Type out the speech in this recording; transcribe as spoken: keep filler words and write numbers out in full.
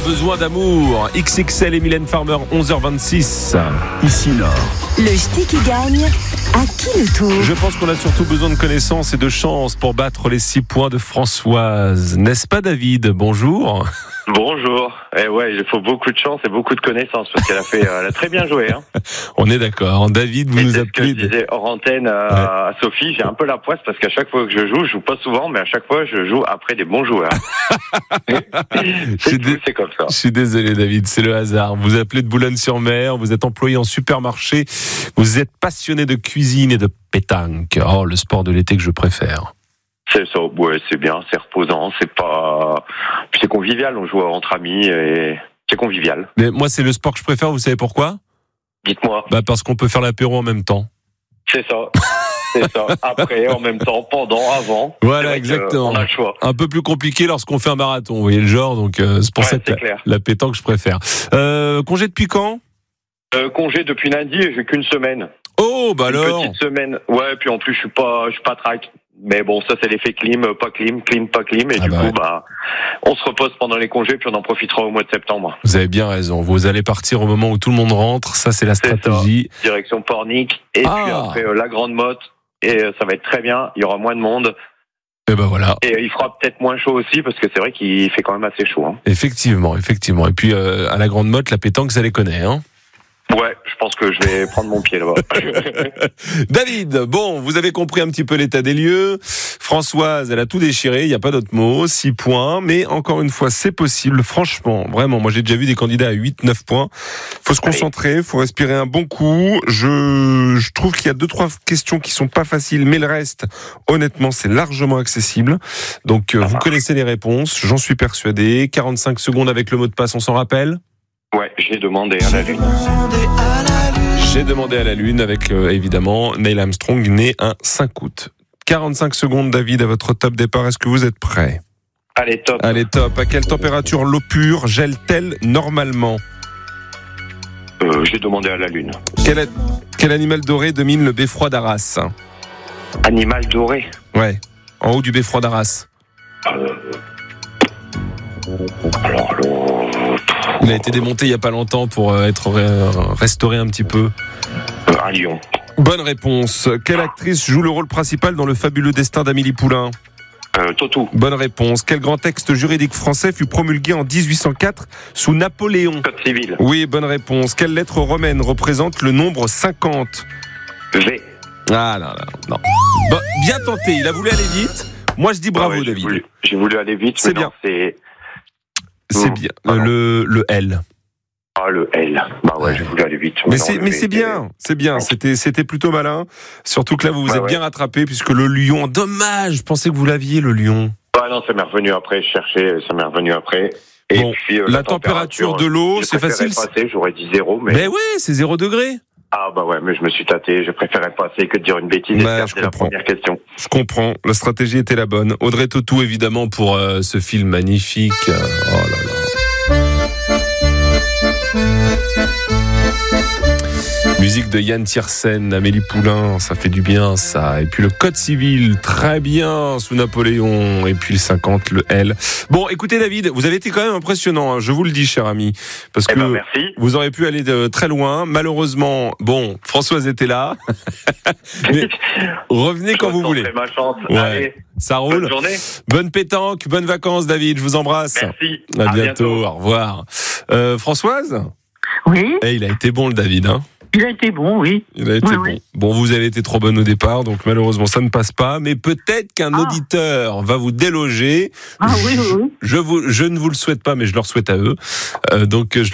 besoin d'amour. X X L et Mylène Farmer, onze heures vingt-six. Ici Nord. Le ch'ti qui gagne, à qui le tour? Je pense qu'on a surtout besoin de connaissances et de chance pour battre les six points de Françoise. N'est-ce pas, David? Bonjour. Bonjour. Eh ouais, il faut beaucoup de chance et beaucoup de connaissances parce qu'elle a fait, elle a très bien joué. Hein. On est d'accord. David, vous et nous c'est appelez. ce que je disais hors antenne à, ouais. à Sophie, j'ai un peu la poisse parce qu'à chaque fois que je joue, je joue pas souvent, mais à chaque fois je joue après des bons joueurs. c'est, dé... c'est comme ça. Je suis désolé, David, c'est le hasard. Vous appelez de Boulogne-sur-Mer, vous êtes employé en supermarché, vous êtes passionné de cuisine et de pétanque. Oh, le sport de l'été que je préfère. C'est ça, ouais, c'est bien, c'est reposant, c'est pas, puis c'est convivial, on joue entre amis et c'est convivial. Mais moi, c'est le sport que je préfère, vous savez pourquoi? Dites-moi. Bah, parce qu'on peut faire l'apéro en même temps. C'est ça. C'est ça. Après, en même temps, pendant, avant. Voilà, exactement. On a le choix. Un peu plus compliqué lorsqu'on fait un marathon, vous voyez le genre, donc euh, c'est pour ouais, ça que la, la pétanque, je préfère. Euh, congé depuis quand? euh, Congé depuis lundi et j'ai qu'une semaine. Oh, bah Une alors. Petite semaine. Ouais, puis en plus, je suis pas, je suis pas track. Mais bon, ça c'est l'effet clim, pas clim, clim, pas clim, et ah du bah coup, ouais. bah, on se repose pendant les congés, puis on en profitera au mois de septembre. Vous avez bien raison. Vous allez partir au moment où tout le monde rentre. Ça, c'est la stratégie. C'est ça. Direction Pornic, et ah. puis après euh, la Grande Motte, et euh, ça va être très bien. Il y aura moins de monde. Et ben voilà. Et euh, il fera peut-être moins chaud aussi, parce que c'est vrai qu'il fait quand même assez chaud. Hein. Effectivement, effectivement. Et puis euh, à la Grande Motte, la pétanque, ça les connaît, hein. Ouais, je pense que je vais prendre mon pied là-bas. David, bon, vous avez compris un petit peu l'état des lieux. Françoise, elle a tout déchiré, il n'y a pas d'autre mot, six points. Mais encore une fois, c'est possible, franchement, vraiment. Moi, j'ai déjà vu des candidats à huit, neuf points. Faut se concentrer, il faut respirer un bon coup. Je, je trouve qu'il y a deux, trois questions qui sont pas faciles, mais le reste, honnêtement, c'est largement accessible. Donc, euh, vous connaissez les réponses, j'en suis persuadé. quarante-cinq secondes avec le mot de passe, on s'en rappelle? Ouais, j'ai demandé à la Lune. J'ai demandé à la Lune avec, euh, évidemment, Neil Armstrong, né un cinq août. quarante-cinq secondes, David, à votre top départ. Est-ce que vous êtes prêt? Allez, top. Allez, top. À quelle température l'eau pure gèle-t-elle normalement? euh, J'ai demandé à la Lune. Quel, a... Quel animal doré domine le beffroi d'Arras? Animal doré? Ouais, en haut du beffroi d'Arras. Euh... Alors, le... Il a été démonté il n'y a pas longtemps pour être restauré un petit peu. Un lion. Bonne réponse. Quelle actrice joue le rôle principal dans Le fabuleux destin d'Amélie Poulain? euh, Totou. Bonne réponse. Quel grand texte juridique français fut promulgué en dix-huit cent quatre sous Napoléon? Code civil. Oui, bonne réponse. Quelle lettre romaine représente le nombre cinquante? V. Ah là là, non. Bon, bien tenté, il a voulu aller vite. Moi je dis bravo, ah ouais, David. J'ai voulu, j'ai voulu aller vite, c'est mais bien. Non, c'est... C'est bien. Ah le, le L. Ah, le L. Bah ouais, j'ai voulu aller vite. Mais, mais c'est, mais c'est bien, c'est bien. C'était, c'était plutôt malin. Surtout que là, vous vous bah êtes ouais. bien rattrapé, puisque le lion, dommage, je pensais que vous l'aviez, le lion. Ah non, ça m'est revenu après, je cherchais, ça m'est revenu après. Et bon, puis, euh, la, la température, température de l'eau, c'est facile. Passer, j'aurais dit zéro, mais. Mais ouais, c'est zéro degré. Ah bah ouais, mais je me suis tâté, je préférais passer que de dire une bêtise. Bah, c'est la première question. Je comprends, la stratégie était la bonne. Audrey Tautou, évidemment, pour euh, ce film magnifique. Euh, oh là là. Musique de Yann Tiersen, Amélie Poulain, ça fait du bien ça. Et puis le Code civil, très bien, sous Napoléon. Et puis le cinquante, le L. Bon, écoutez David, vous avez été quand même impressionnant, hein, je vous le dis, cher ami. Parce eh que ben, merci. Vous auriez pu aller de très loin. Malheureusement, bon, Françoise était là. Mais revenez quand vous voulez. Ma chance. Ouais, allez, ça roule. Bonne journée. Bonne pétanque, bonnes vacances David, je vous embrasse. Merci. À, à bientôt, bientôt, au revoir. Euh, Françoise? Oui. Eh, il a été bon le David, hein? Il a été bon, oui. Il a été oui, bon. Oui. Bon, vous avez été trop bonne au départ, donc malheureusement ça ne passe pas. Mais peut-être qu'un ah. auditeur va vous déloger. Ah oui, oui, oui. Je, vous, je ne vous le souhaite pas, mais je leur souhaite à eux. Euh, donc je